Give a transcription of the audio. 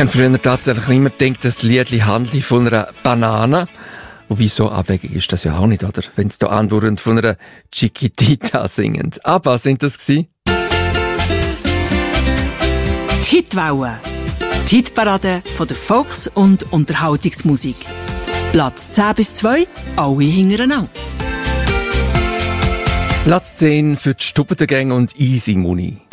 habe früher tatsächlich immer gedacht, das Liedli handelt von einer Banane. Wobei, so abwegig ist das ja auch nicht, oder? Wenn sie da andauernd von einer Chiquitita singen. Aber sind das gewesen? Die Hitwelle. Die Hitparade von der Volks- und Unterhaltungsmusik. Platz 10 bis 2, alle hintereinander. Platz 10 für die Stubbentengang und Easy Money.